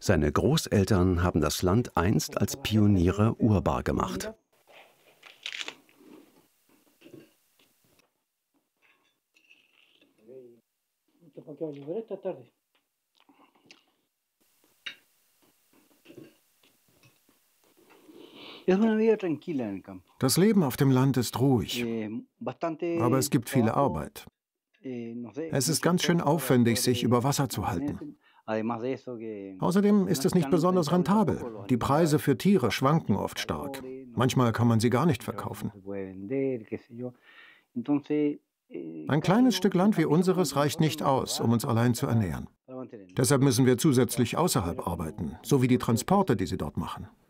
Seine Großeltern haben das Land einst als Pioniere urbar gemacht. Das Leben auf dem Land ist ruhig, aber es gibt viele Arbeit. Es ist ganz schön aufwendig, sich über Wasser zu halten. Außerdem ist es nicht besonders rentabel. Die Preise für Tiere schwanken oft stark. Manchmal kann man sie gar nicht verkaufen. Ein kleines Stück Land wie unseres reicht nicht aus, um uns allein zu ernähren. Deshalb müssen wir zusätzlich außerhalb arbeiten, so wie die Transporte, die sie dort machen.